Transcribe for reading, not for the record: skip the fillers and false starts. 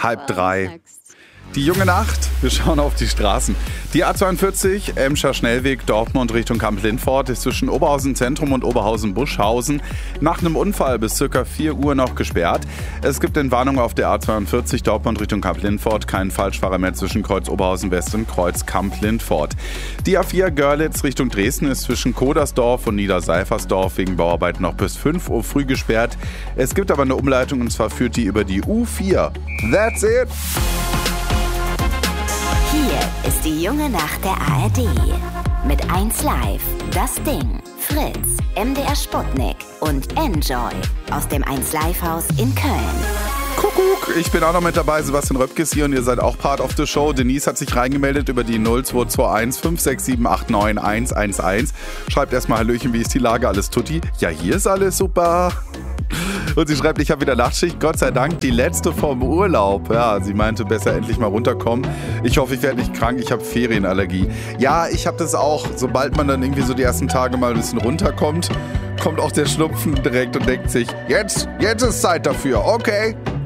2:30. Die junge Nacht, wir schauen auf die Straßen. Die A42, Emscher Schnellweg, Dortmund Richtung Kamp-Lindfort ist zwischen Oberhausen Zentrum und Oberhausen-Buschhausen nach einem Unfall bis ca. 4 Uhr noch gesperrt. Es gibt Entwarnung auf der A42 Dortmund Richtung Kamp-Lindfort, kein Falschfahrer mehr zwischen Kreuz Oberhausen West und Kreuz Kamp-Lindfort. Die A4 Görlitz Richtung Dresden ist zwischen Kodersdorf und Niederseifersdorf wegen Bauarbeiten noch bis 5 Uhr früh gesperrt. Es gibt aber eine Umleitung und zwar führt die über die U4. That's it! Hier ist die junge Nacht der ARD. Mit 1Live, Das Ding, Fritz, MDR Sputnik und Enjoy aus dem 1Live-Haus in Köln. Kuckuck, ich bin auch noch mit dabei, Sebastian Röpkes hier und ihr seid auch Part of the Show. Denise hat sich reingemeldet über die 0221 567 89 111. Schreibt erstmal Hallöchen, wie ist die Lage, alles tutti? Ja, hier ist alles super. Und sie schreibt, ich habe wieder Nachtschicht, Gott sei Dank, die letzte vom Urlaub. Ja, sie meinte, besser endlich mal runterkommen. Ich hoffe, ich werde nicht krank, ich habe Ferienallergie. Ja, ich habe das auch. Sobald man dann irgendwie so die ersten Tage mal ein bisschen runterkommt, kommt auch der Schnupfen direkt und denkt sich, jetzt ist Zeit dafür, okay?